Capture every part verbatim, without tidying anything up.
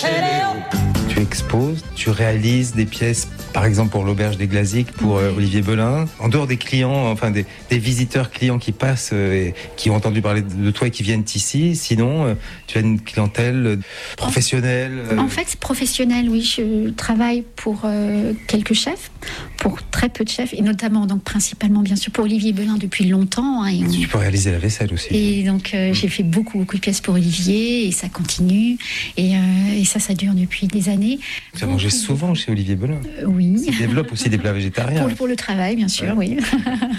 Tu exposes, tu réalises des pièces, par exemple pour l'Auberge des Glaziques, pour euh, Olivier Belin. En dehors des clients, enfin des, des visiteurs clients qui passent euh, et qui ont entendu parler de toi et qui viennent ici, sinon euh, tu as une clientèle professionnelle. Euh... En fait, c'est professionnel, oui. Je travaille pour euh, quelques chefs, pour très peu de chefs, et notamment, donc principalement, bien sûr, pour Olivier Belin depuis longtemps. Hein, et on... Tu peux réaliser la vaisselle aussi. Et donc, euh, mmh. j'ai fait beaucoup, beaucoup de pièces pour Olivier, et ça continue. Et, euh, et ça, ça dure depuis des années. Tu as mangé souvent chez Olivier Belin. euh, Oui. Il développe aussi des plats végétariens. Pour, pour le travail, bien sûr, ouais. oui.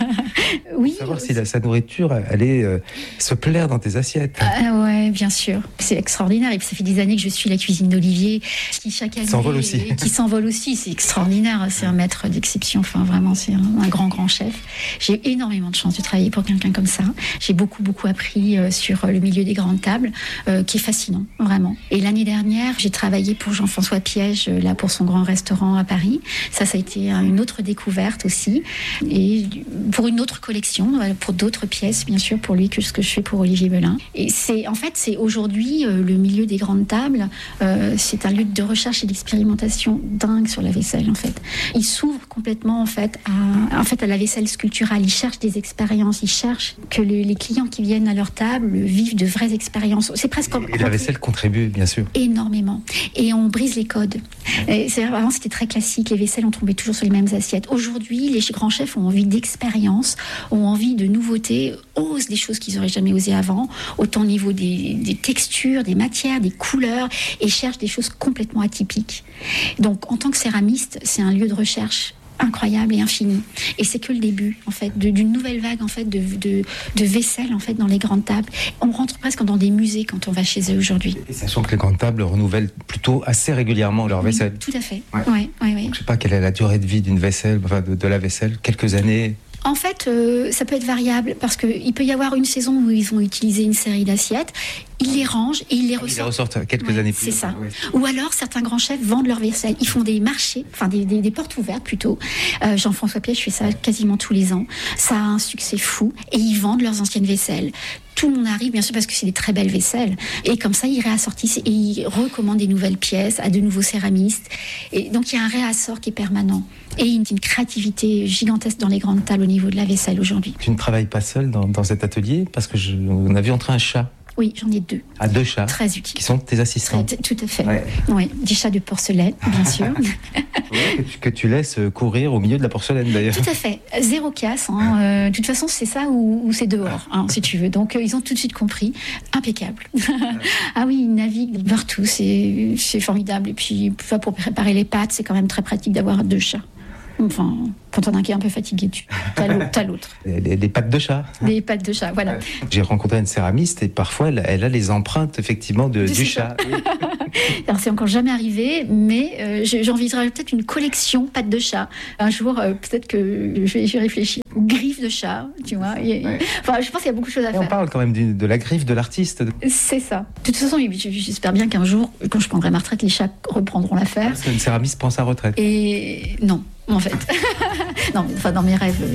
Oui. Pour savoir si la, sa nourriture allait euh, se plaire dans tes assiettes. Ah ouais, bien sûr. C'est extraordinaire. Et puis ça fait des années que je suis la cuisine d'Olivier, qui chaque année s'envole aussi. Qui s'envole aussi. C'est extraordinaire. C'est un maître d'exception. Enfin, vraiment, c'est un, un grand, grand chef. J'ai énormément de chance de travailler pour quelqu'un comme ça. J'ai beaucoup, beaucoup appris euh, sur le milieu des grandes tables, euh, qui est fascinant, vraiment. Et l'année dernière, j'ai travaillé pour Jean-François Piège, euh, là, pour son grand restaurant à Paris. Ça, ça a été une autre découverte aussi. Et pour une autre collection, pour d'autres pièces, bien sûr, pour lui, que ce que je fais pour Olivier Belin. Et c'est, en fait, c'est aujourd'hui euh, le milieu des grandes tables. Euh, c'est un lieu de recherche et d'expérimentation dingue sur la vaisselle, en fait. Il s'ouvre complètement, en fait, à, en fait, à la vaisselle sculpturale. Il cherche des expériences. Il cherche que le, les clients qui viennent à leur table vivent de vraies expériences. C'est presque comme... Et la vaisselle contribue, bien sûr. Énormément. Et on brise les codes. Et c'est, avant, c'était très classique. Les vaisselles, on tombait toujours sur les mêmes assiettes. Aujourd'hui, les grands chefs ont envie d'expérience, ont envie de nouveautés, osent des choses qu'ils n'auraient jamais osé avant, autant au niveau des, des textures, des matières, des couleurs, et cherchent des choses complètement atypiques. Donc, en tant que céramiste, c'est un lieu de recherche incroyable et infini. Et c'est que le début, en fait, de, d'une nouvelle vague, en fait, de, de, de vaisselle, en fait, dans les grandes tables. On rentre presque dans des musées quand on va chez eux aujourd'hui. Et sachant que les grandes tables renouvellent plutôt assez régulièrement leur oui, vaisselle. Tout à fait. Ouais. Ouais, ouais, ouais. Donc, je sais pas quelle est la durée de vie d'une vaisselle, enfin, de, de la vaisselle, quelques années. En fait, euh, ça peut être variable parce qu'il peut y avoir une saison où ils vont utiliser une série d'assiettes, ils les rangent et ils les ressortent. Ils les ressortent quelques ouais, années plus. C'est ça. Ouais. Ou alors, certains grands chefs vendent leur vaisselle. Ils font des marchés, enfin des, des, des portes ouvertes plutôt. Euh, Jean-François Piège fait ça quasiment tous les ans. Ça a un succès fou et ils vendent leurs anciennes vaisselles. Tout le monde arrive, bien sûr, parce que c'est des très belles vaisselles. Et comme ça, ils réassortissent et ils recommandent des nouvelles pièces à de nouveaux céramistes. Et donc, il y a un réassort qui est permanent. Et une, une créativité gigantesque dans les grandes tables au niveau de la vaisselle aujourd'hui. Tu ne travailles pas seul dans, dans cet atelier parce que je, on a vu entrer un chat. Oui, j'en ai deux. Ah, deux chats. Très utiles. Qui sont tes assistants. Très, tout à fait. Ouais. Oui, des chats de porcelaine, bien sûr. Ouais, que, tu, que tu laisses courir au milieu de la porcelaine, d'ailleurs. Tout à fait. Zéro casse. Hein. Euh, de toute façon, c'est ça ou, ou c'est dehors, hein, si tu veux. Donc, euh, ils ont tout de suite compris. Impeccable. Ah oui, ils naviguent partout. C'est, c'est formidable. Et puis, pour préparer les pâtes, c'est quand même très pratique d'avoir deux chats. Enfin, quand on a un qui est un peu fatigué, tu as l'autre. T'as l'autre. Les, les, les pattes de chat. Les pattes de chat, voilà. J'ai rencontré une céramiste et parfois elle, elle a les empreintes effectivement de, de du chat. Oui. Alors c'est encore jamais arrivé, mais euh, j'envisagerais peut-être une collection pattes de chat. Un jour, euh, peut-être que je vais, je vais réfléchir. Griffes de chat, tu vois. Et, ouais. Enfin, je pense qu'il y a beaucoup de choses à et faire. On parle quand même du, de la griffe de l'artiste. C'est ça. De toute façon, j'espère bien qu'un jour, quand je prendrai ma retraite, les chats reprendront l'affaire. Parce qu'une céramiste prend sa retraite. Et non. En fait, non, enfin dans mes rêves.